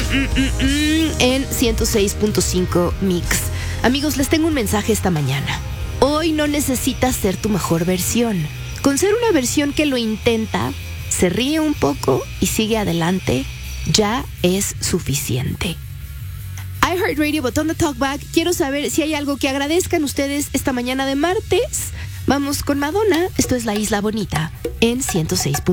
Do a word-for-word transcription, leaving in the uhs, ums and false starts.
mm, mm, mm, en ciento seis punto cinco Mix. Amigos, les tengo un mensaje esta mañana. Hoy no necesitas ser tu mejor versión. Con ser una versión que lo intenta, se ríe un poco y sigue adelante, ya es suficiente. iHeartRadio, botón de Talkback. Quiero saber si hay algo que agradezcan ustedes esta mañana de martes. Vamos con Madonna. Esto es La Isla Bonita en ciento seis.